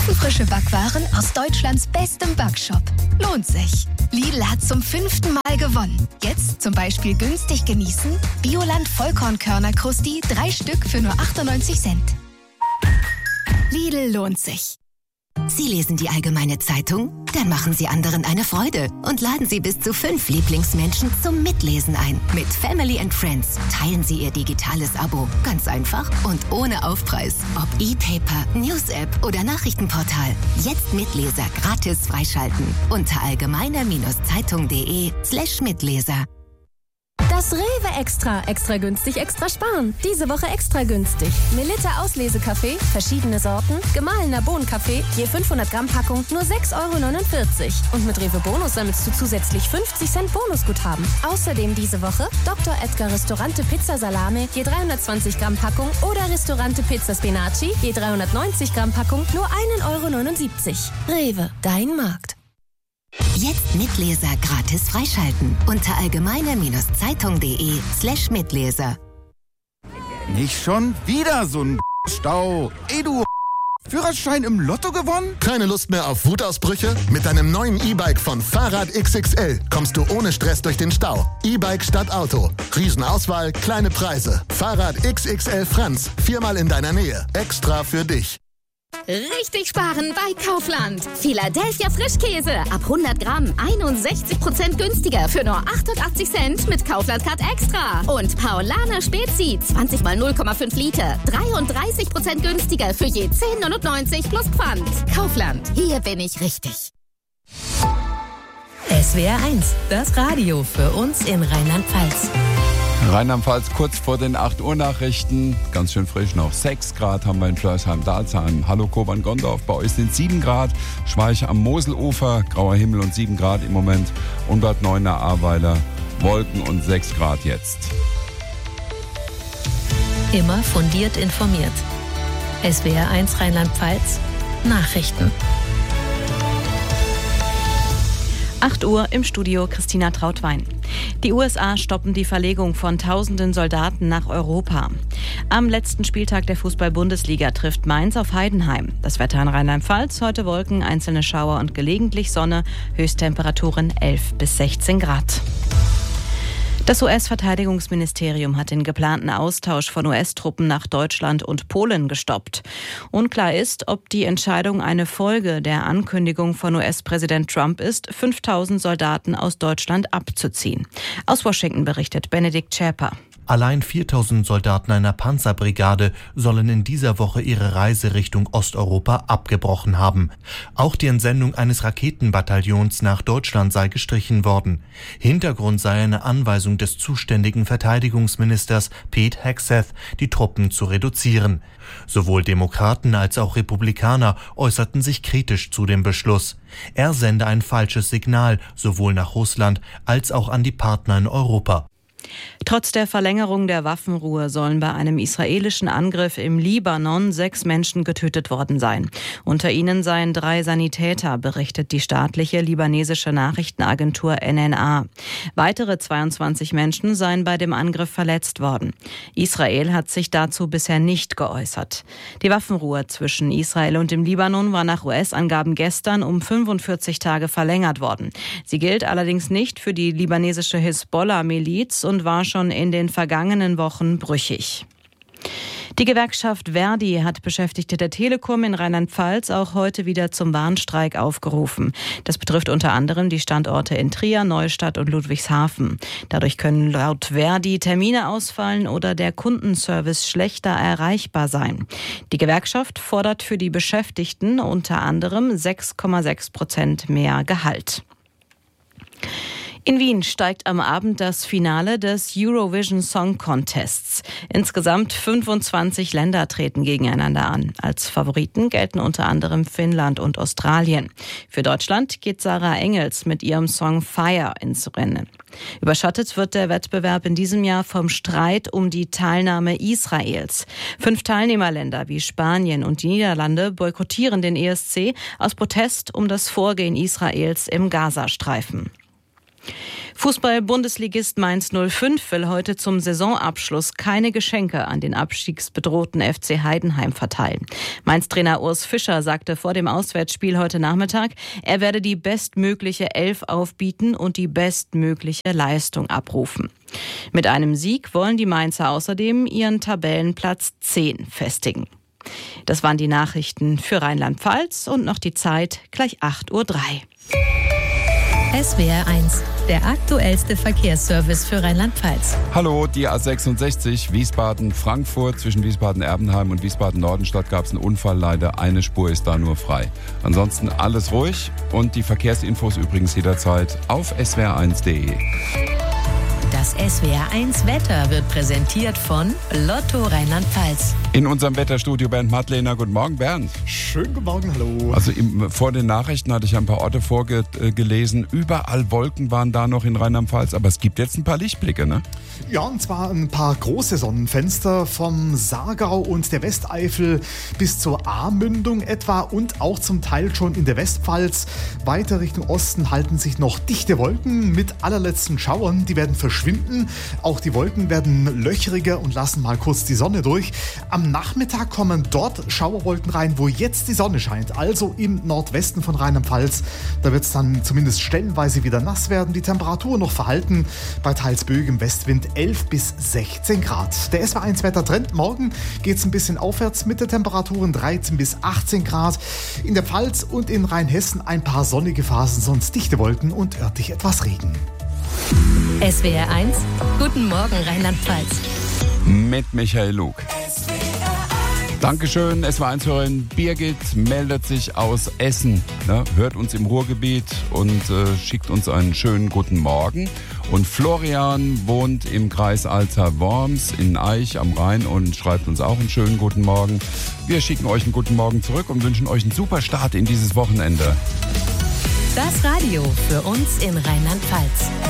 Ofenfrische Backwaren aus Deutschlands bestem Backshop. Lohnt sich. Lidl hat zum 5. Mal gewonnen. Jetzt zum Beispiel günstig genießen: Bioland Vollkornkörner Krusti, 3 Stück für nur 98 Cent. Lidl lohnt sich. Sie lesen die Allgemeine Zeitung? Dann machen Sie anderen eine Freude und laden Sie bis zu 5 Lieblingsmenschen zum Mitlesen ein. Mit Family and Friends teilen Sie Ihr digitales Abo. Ganz einfach und ohne Aufpreis. Ob E-Paper, News-App oder Nachrichtenportal. Jetzt Mitleser gratis freischalten. Unter allgemeine-zeitung.de/Mitleser. Das Rewe Extra. Extra günstig, extra sparen. Diese Woche extra günstig. Melitta Auslesekaffee, verschiedene Sorten, gemahlener Bohnenkaffee, je 500 Gramm Packung, nur 6,49 €. Und mit Rewe Bonus sammelst du zusätzlich 50 Cent Bonusguthaben. Außerdem diese Woche Dr. Edgar Ristorante Pizza Salame, je 320 Gramm Packung oder Ristorante Pizza Spinaci, je 390 Gramm Packung, nur 1,79 €. Rewe, dein Markt. Jetzt Mitleser gratis freischalten. Unter allgemeine-zeitung.de/Mitleser. Nicht schon wieder so ein Stau. Ey, du Führerschein im Lotto gewonnen? Keine Lust mehr auf Wutausbrüche? Mit deinem neuen E-Bike von Fahrrad XXL kommst du ohne Stress durch den Stau. E-Bike statt Auto. Riesenauswahl, kleine Preise. Fahrrad XXL Franz. 4-mal in deiner Nähe. Extra für dich. Richtig sparen bei Kaufland. Philadelphia Frischkäse. Ab 100 Gramm 61% günstiger für nur 88 Cent mit Kaufland-Card Extra. Und Paulaner Spezi 20 mal 0,5 Liter. 33% günstiger für je 10,99 plus Pfand. Kaufland. Hier bin ich richtig. SWR 1, das Radio für uns in Rheinland-Pfalz. Rheinland-Pfalz kurz vor den 8 Uhr Nachrichten. Ganz schön frisch noch. 6 Grad haben wir in Flörsheim-Dalsheim. Hallo Kobern-Gondorf. Bei euch sind 7 Grad. Schweich am Moselufer. Grauer Himmel und 7 Grad im Moment. Und Bad Neuenahr-Ahrweiler. Wolken und 6 Grad jetzt. Immer fundiert informiert. SWR 1 Rheinland-Pfalz. Nachrichten. 8 Uhr im Studio Christina Trautwein. Die USA stoppen die Verlegung von tausenden Soldaten nach Europa. Am letzten Spieltag der Fußball-Bundesliga trifft Mainz auf Heidenheim. Das Wetter in Rheinland-Pfalz, heute Wolken, einzelne Schauer und gelegentlich Sonne, Höchsttemperaturen 11 bis 16 Grad. Das US-Verteidigungsministerium hat den geplanten Austausch von US-Truppen nach Deutschland und Polen gestoppt. Unklar ist, ob die Entscheidung eine Folge der Ankündigung von US-Präsident Trump ist, 5000 Soldaten aus Deutschland abzuziehen. Aus Washington berichtet Benedikt Schäper. Allein 4000 Soldaten einer Panzerbrigade sollen in dieser Woche ihre Reise Richtung Osteuropa abgebrochen haben. Auch die Entsendung eines Raketenbataillons nach Deutschland sei gestrichen worden. Hintergrund sei eine Anweisung des zuständigen Verteidigungsministers Pete Hegseth, die Truppen zu reduzieren. Sowohl Demokraten als auch Republikaner äußerten sich kritisch zu dem Beschluss. Er sende ein falsches Signal, sowohl nach Russland als auch an die Partner in Europa. Trotz der Verlängerung der Waffenruhe sollen bei einem israelischen Angriff im Libanon 6 Menschen getötet worden sein. Unter ihnen seien 3 Sanitäter, berichtet die staatliche libanesische Nachrichtenagentur NNA. Weitere 22 Menschen seien bei dem Angriff verletzt worden. Israel hat sich dazu bisher nicht geäußert. Die Waffenruhe zwischen Israel und dem Libanon war nach US-Angaben gestern um 45 Tage verlängert worden. Sie gilt allerdings nicht für die libanesische Hisbollah-Miliz und war schon in den vergangenen Wochen brüchig. Die Gewerkschaft Verdi hat Beschäftigte der Telekom in Rheinland-Pfalz auch heute wieder zum Warnstreik aufgerufen. Das betrifft unter anderem die Standorte in Trier, Neustadt und Ludwigshafen. Dadurch können laut Verdi Termine ausfallen oder der Kundenservice schlechter erreichbar sein. Die Gewerkschaft fordert für die Beschäftigten unter anderem 6,6% mehr Gehalt. In Wien steigt am Abend das Finale des Eurovision Song Contests. Insgesamt 25 Länder treten gegeneinander an. Als Favoriten gelten unter anderem Finnland und Australien. Für Deutschland geht Sarah Engels mit ihrem Song Fire ins Rennen. Überschattet wird der Wettbewerb in diesem Jahr vom Streit um die Teilnahme Israels. 5 Teilnehmerländer wie Spanien und die Niederlande boykottieren den ESC aus Protest um das Vorgehen Israels im Gazastreifen. Fußball-Bundesligist Mainz 05 will heute zum Saisonabschluss keine Geschenke an den abstiegsbedrohten FC Heidenheim verteilen. Mainz-Trainer Urs Fischer sagte vor dem Auswärtsspiel heute Nachmittag, er werde die bestmögliche Elf aufbieten und die bestmögliche Leistung abrufen. Mit einem Sieg wollen die Mainzer außerdem ihren Tabellenplatz 10 festigen. Das waren die Nachrichten für Rheinland-Pfalz und noch die Zeit gleich 8:03 Uhr. SWR 1, der aktuellste Verkehrsservice für Rheinland-Pfalz. Hallo, die A66 Wiesbaden-Frankfurt. Zwischen Wiesbaden-Erbenheim und Wiesbaden-Nordenstadt gab es einen Unfall. Leider eine Spur ist da nur frei. Ansonsten alles ruhig und die Verkehrsinfos übrigens jederzeit auf swr1.de. Das SWR 1 Wetter wird präsentiert von Lotto Rheinland-Pfalz. In unserem Wetterstudio Bernd Madlener. Guten Morgen, Bernd. Schönen guten Morgen, hallo. Also vor den Nachrichten hatte ich ein paar Orte vorgelesen. Überall Wolken waren da noch in Rheinland-Pfalz, aber es gibt jetzt ein paar Lichtblicke, ne? Ja, und zwar ein paar große Sonnenfenster vom Saargau und der Westeifel bis zur A-Mündung etwa und auch zum Teil schon in der Westpfalz. Weiter Richtung Osten halten sich noch dichte Wolken mit allerletzten Schauern. Die werden verschwinden. Auch die Wolken werden löchriger und lassen mal kurz die Sonne durch. Am Nachmittag kommen dort Schauerwolken rein, wo jetzt die Sonne scheint, also im Nordwesten von Rheinland-Pfalz. Da wird es dann zumindest stellenweise wieder nass werden, die Temperatur noch verhalten. Bei teils böigem Westwind 11 bis 16 Grad. Der SWR1 Wettertrend. Morgen geht es ein bisschen aufwärts mit den Temperaturen 13 bis 18 Grad. In der Pfalz und in Rheinhessen ein paar sonnige Phasen, sonst dichte Wolken und örtlich etwas Regen. SWR 1, guten Morgen Rheinland-Pfalz. Mit Michael Lug. Dankeschön, SWR1-Hörerin Birgit meldet sich aus Essen, ne, hört uns im Ruhrgebiet und schickt uns einen schönen guten Morgen. Und Florian wohnt im Kreis Alter-Worms in Aich am Rhein und schreibt uns auch einen schönen guten Morgen. Wir schicken euch einen guten Morgen zurück und wünschen euch einen super Start in dieses Wochenende. Das Radio für uns in Rheinland-Pfalz.